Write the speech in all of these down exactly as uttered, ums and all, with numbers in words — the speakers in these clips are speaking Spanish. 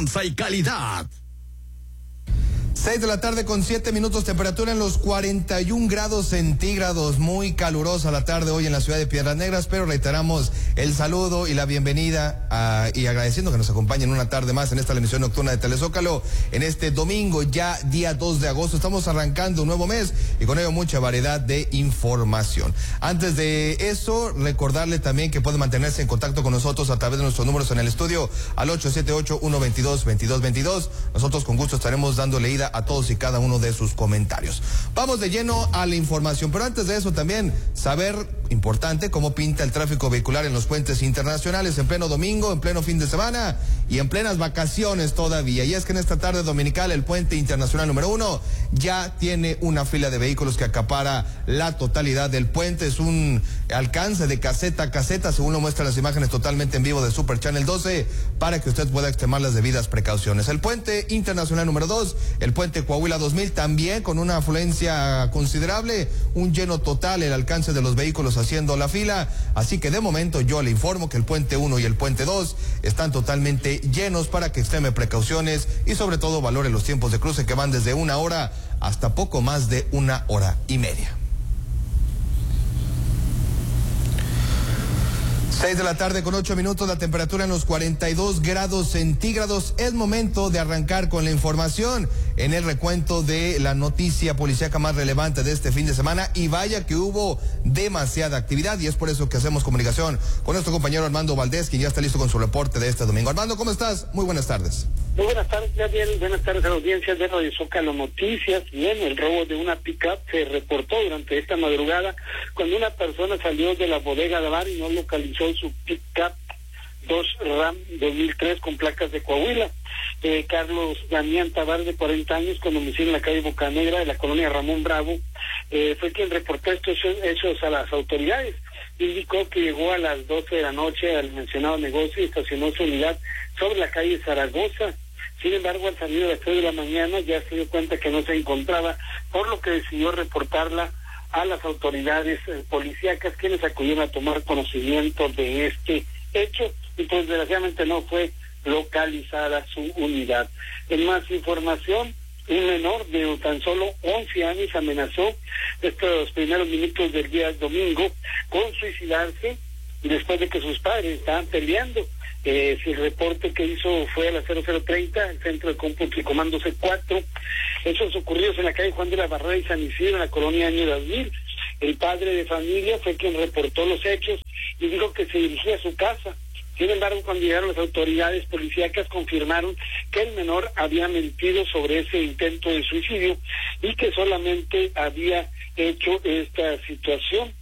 confianza y calidad. Seis de la tarde con siete minutos, temperatura en los cuarenta y un grados centígrados, muy calurosa la tarde hoy en la ciudad de Piedras Negras, pero reiteramos el saludo y la bienvenida a, y agradeciendo que nos acompañen una tarde más en esta emisión nocturna de Telezócalo, en este domingo ya día dos de agosto, estamos arrancando un nuevo mes y con ello mucha variedad de información. Antes de eso, recordarle también que puede mantenerse en contacto con nosotros a través de nuestros números en el estudio al ocho siete ocho, uno dos dos, dos dos dos dos, nosotros con gusto estaremos dando leída a todos y cada uno de sus comentarios. Vamos de lleno a la información, pero antes de eso también saber, importante, cómo pinta el tráfico vehicular en los puentes internacionales en pleno domingo, en pleno fin de semana y en plenas vacaciones todavía. Y es que en esta tarde dominical el puente internacional número uno ya tiene una fila de vehículos que acapara la totalidad del puente. Es un alcance de caseta a caseta, según lo muestran las imágenes totalmente en vivo de Super Channel doce, para que usted pueda extremar las debidas precauciones. El puente internacional número dos, el puente Coahuila dos mil, también con una afluencia considerable, un lleno total, el alcance de los vehículos haciendo la fila, así que de momento yo le informo que el puente uno y el puente dos están totalmente llenos para que extreme precauciones y sobre todo valore los tiempos de cruce que van desde una hora hasta poco más de una hora y media. Seis de la tarde con ocho minutos, la temperatura en los cuarenta y dos grados centígrados. Es momento de arrancar con la información en el recuento de la noticia policíaca más relevante de este fin de semana, y vaya que hubo demasiada actividad y es por eso que hacemos comunicación con nuestro compañero Armando Valdés, quien ya está listo con su reporte de este domingo. Armando, ¿cómo estás? Muy buenas tardes. Muy buenas tardes, Gabriel. Buenas tardes a la audiencia de Radio Zócalo Noticias. Bien, el robo de una pick-up se reportó durante esta madrugada cuando una persona salió de la bodega de bar y no localizó su pick-up dos RAM dos mil tres con placas de Coahuila. Eh, Carlos Damián Tabar, de cuarenta años, con domicilio en la calle Bocanegra de la colonia Ramón Bravo, eh, fue quien reportó estos hechos a las autoridades. Indicó que llegó a las doce de la noche al mencionado negocio y estacionó su unidad sobre la calle Zaragoza. Sin embargo, al salir a las tres de la mañana ya se dio cuenta que no se encontraba, por lo que decidió reportarla a las autoridades eh, policíacas, quienes acudieron a tomar conocimiento de este hecho, y pues desgraciadamente no fue localizada su unidad. En más información, un menor de tan solo once años amenazó estos primeros minutos del día domingo con suicidarse después de que sus padres estaban peleando. Eh, si el reporte que hizo fue a las cero cero treinta, el centro de cómputo y comando C cuatro, hechos ocurridos en la calle Juan de la Barrera y San Isidro, en la colonia Año dos mil. El padre de familia fue quien reportó los hechos y dijo que se dirigía a su casa. Sin embargo, cuando llegaron las autoridades policíacas, confirmaron que el menor había mentido sobre ese intento de suicidio y que solamente había hecho esta situación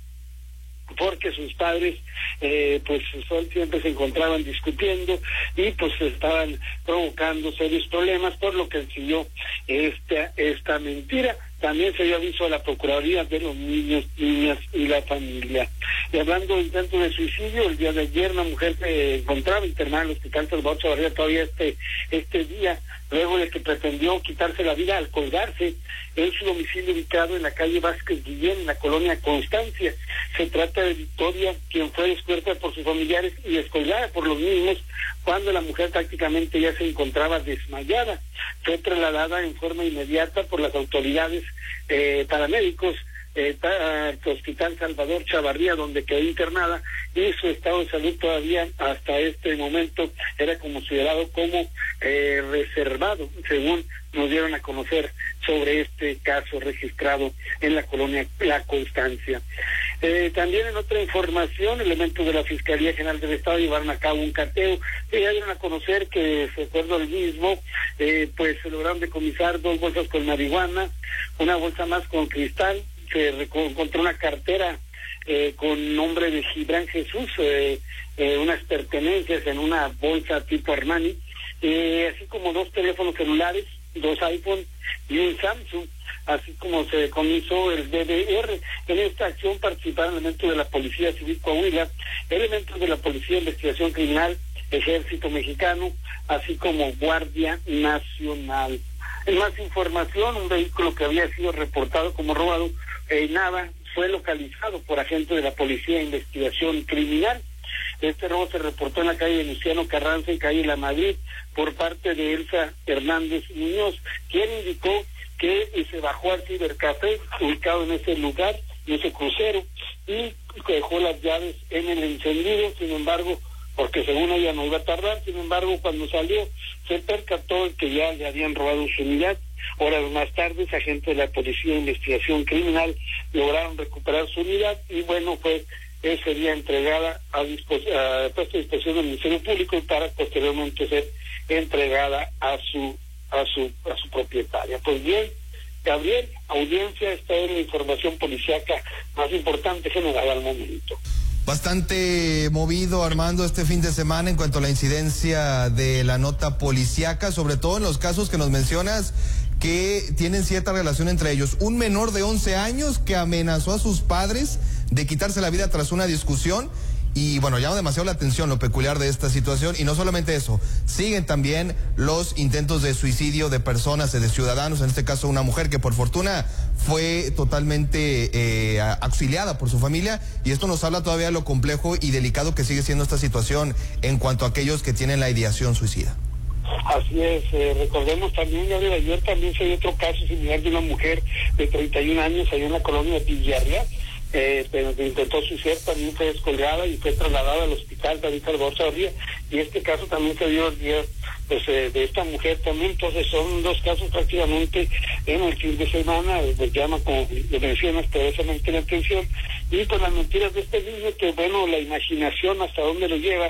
porque sus padres eh, pues siempre se encontraban discutiendo y pues estaban provocando serios problemas, por lo que decidió esta esta mentira. También se dio aviso a la Procuraduría de los Niños, Niñas y la Familia. Y hablando de intento de suicidio, el día de ayer una mujer se encontraba internada en el Hospital Salvador Chavarría todavía este este día, luego de que pretendió quitarse la vida al colgarse en su domicilio ubicado en la calle Vázquez Guillén, en la colonia Constancia. Se trata de Victoria, quien fue descubierta por sus familiares y descolgada por los mismos cuando la mujer prácticamente ya se encontraba desmayada. Fue trasladada en forma inmediata por las autoridades eh, paramédicos eh, al Hospital Salvador Chavarría, donde quedó internada, y su estado de salud todavía hasta este momento era considerado como eh, reservado, según nos dieron a conocer sobre este caso registrado en la colonia La Constancia. Eh, también en otra información, elementos de la Fiscalía General del Estado llevaron a cabo un cateo y ya dieron a conocer que, de acuerdo al mismo, eh, pues se lograron decomisar dos bolsas con marihuana, una bolsa más con cristal, se encontró una cartera eh, con nombre de Gibran Jesús, eh, eh, unas pertenencias en una bolsa tipo Armani, eh, así como dos teléfonos celulares, dos iPhone y un Samsung, así como se decomisó el D V R. En esta acción participaron elementos de la Policía Civil Coahuila, elementos de la Policía de Investigación Criminal, Ejército Mexicano, así como Guardia Nacional. En más información, un vehículo que había sido reportado como robado en Nava fue localizado por agentes de la Policía de Investigación Criminal. Este robo se reportó en la calle Luciano Carranza y calle La Madrid por parte de Elsa Hernández Muñoz, quien indicó que se bajó al cibercafé ubicado en ese lugar, en ese crucero, y dejó las llaves en el encendido. Sin embargo, porque según ella no iba a tardar, sin embargo, cuando salió se percató que ya le habían robado su unidad. Horas más tarde, agentes de la Policía de Investigación Criminal lograron recuperar su unidad y bueno, pues sería entregada a, dispos a, puesta a disposición del Ministerio Público y para posteriormente ser entregada a su a su a su propietaria. Pues bien, Gabriel, audiencia, esta es la información policíaca más importante generada al momento. Bastante movido, Armando, este fin de semana en cuanto a la incidencia de la nota policíaca, sobre todo en los casos que nos mencionas que tienen cierta relación entre ellos. Un menor de once años que amenazó a sus padres de quitarse la vida tras una discusión. Y bueno, llama demasiado la atención lo peculiar de esta situación. Y no solamente eso, siguen también los intentos de suicidio de personas, de ciudadanos, en este caso una mujer que por fortuna fue totalmente eh, auxiliada por su familia. Y esto nos habla todavía de lo complejo y delicado que sigue siendo esta situación en cuanto a aquellos que tienen la ideación suicida. Así es, eh, recordemos también, Gabriel, ayer también se dio otro caso similar de una mujer de treinta y un años allá en la colonia de Villarreal. Eh, pero que intentó suicidar, también fue descolgada y fue trasladada al hospital David Salvador Chavarría, y este caso también se dio el día pues, eh, de esta mujer también. Entonces son dos casos prácticamente en el fin de semana, pues llama, como lo mencionas, poderosamente la atención, y pues las mentiras de este niño, que bueno, la imaginación hasta dónde lo lleva,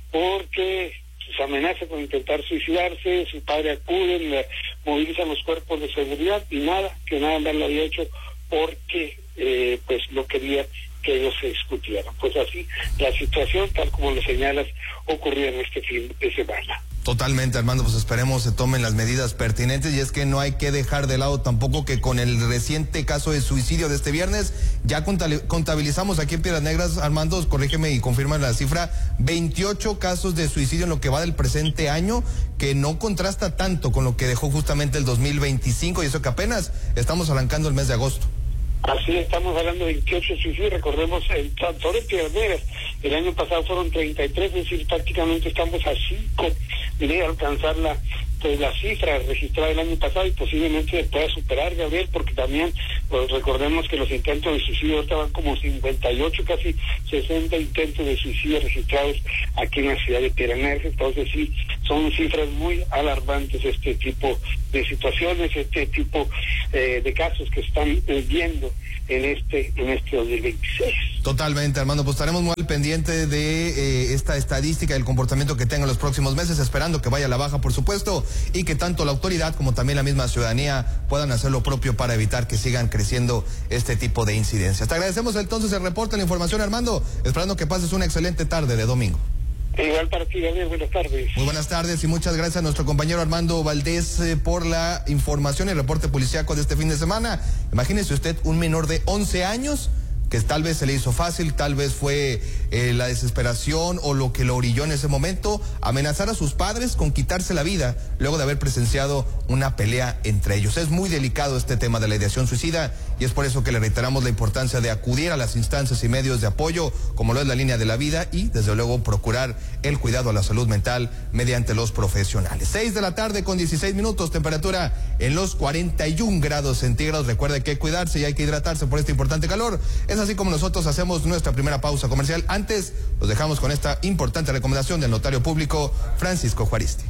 porque se amenaza con intentar suicidarse, su padre acude, le movilizan los cuerpos de seguridad y nada, que nada más lo había hecho porque eh, pues no quería que ellos se discutieran. Pues así la situación, tal como lo señalas, ocurrió en este fin de semana. Totalmente, Armando, pues esperemos se tomen las medidas pertinentes, y es que no hay que dejar de lado tampoco que con el reciente caso de suicidio de este viernes ya contabilizamos aquí en Piedras Negras, Armando, corrígeme y confirma la cifra, veintiocho casos de suicidio en lo que va del presente año, que no contrasta tanto con lo que dejó justamente el dos mil veinticinco, y eso que apenas estamos arrancando el mes de agosto. Así estamos hablando de veintiocho suicidios, recordemos en todo en Piedras Negras, el año pasado fueron treinta y tres, es decir, prácticamente estamos a cinco de alcanzar la, pues, la cifra registrada el año pasado, y posiblemente se pueda superar, Gabriel, porque también pues, recordemos que los intentos de suicidio estaban como cincuenta y ocho, casi sesenta intentos de suicidio registrados aquí en la ciudad de Piedras Negras. Entonces sí, son cifras muy alarmantes este tipo de situaciones, este tipo eh, de casos que están eh, viendo en este en este dos mil veintiséis. Totalmente, Armando, pues estaremos muy al pendiente de eh, esta estadística del comportamiento que tenga en los próximos meses, esperando que vaya a la baja, por supuesto, y que tanto la autoridad como también la misma ciudadanía puedan hacer lo propio para evitar que sigan creciendo este tipo de incidencias. Te agradecemos entonces el reporte, la información, Armando, esperando que pases una excelente tarde de domingo. Igual para ti, Gabriel, buenas tardes. Muy buenas tardes y muchas gracias a nuestro compañero Armando Valdés eh, por la información y el reporte policíaco de este fin de semana. Imagínese usted un menor de once años que tal vez se le hizo fácil, tal vez fue eh, la desesperación o lo que lo orilló en ese momento, amenazar a sus padres con quitarse la vida luego de haber presenciado una pelea entre ellos. Es muy delicado este tema de la ideación suicida, y es por eso que le reiteramos la importancia de acudir a las instancias y medios de apoyo, como lo es la Línea de la Vida, y desde luego procurar el cuidado a la salud mental mediante los profesionales. Seis de la tarde con dieciséis minutos, temperatura en los cuarenta y un grados centígrados. Recuerde que hay que cuidarse y hay que hidratarse por este importante calor. Es así como nosotros hacemos nuestra primera pausa comercial. Antes, los dejamos con esta importante recomendación del notario público Francisco Juaristi.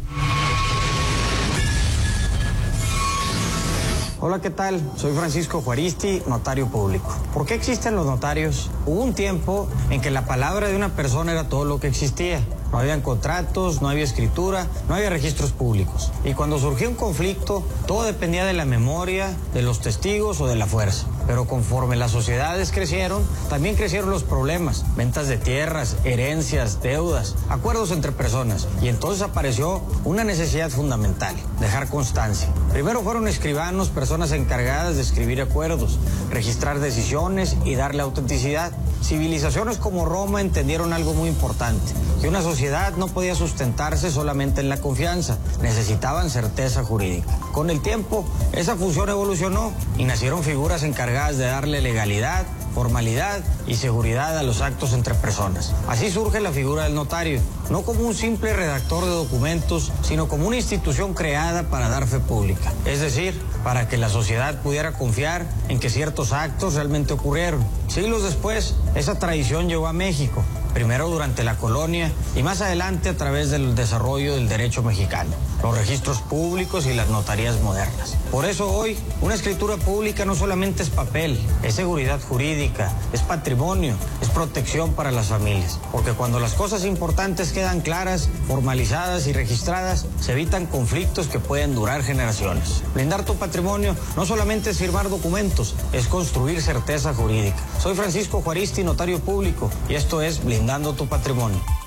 Hola, ¿qué tal? Soy Francisco Juaristi, notario público. ¿Por qué existen los notarios? Hubo un tiempo en que la palabra de una persona era todo lo que existía. No habían contratos, no había escritura, no había registros públicos. Y cuando surgió un conflicto, todo dependía de la memoria, de los testigos o de la fuerza. Pero conforme las sociedades crecieron, también crecieron los problemas. Ventas de tierras, herencias, deudas, acuerdos entre personas. Y entonces apareció una necesidad fundamental: dejar constancia. Primero fueron escribanos, personas encargadas de escribir acuerdos, registrar decisiones y darle autenticidad. civilizaciones como Roma entendieron algo muy importante, que una sociedad no podía sustentarse solamente en la confianza, necesitaban certeza jurídica. Con el tiempo, esa función evolucionó y nacieron figuras encargadas de darle legalidad, formalidad y seguridad a los actos entre personas. Así surge la figura del notario, no como un simple redactor de documentos, sino como una institución creada para dar fe pública, es decir, para que la sociedad pudiera confiar en que ciertos actos realmente ocurrieron. Siglos después, esa tradición llegó a México, primero durante la colonia y más adelante a través del desarrollo del derecho mexicano, los registros públicos y las notarías modernas. Por eso hoy, una escritura pública no solamente es papel, es seguridad jurídica, es patrimonio, es protección para las familias, porque cuando las cosas importantes quedan claras, formalizadas y registradas, se evitan conflictos que pueden durar generaciones. Blindar tu patrimonio no solamente es firmar documentos, es construir certeza jurídica. Soy Francisco Juaristi, notario público, y esto es Blindando tu Patrimonio.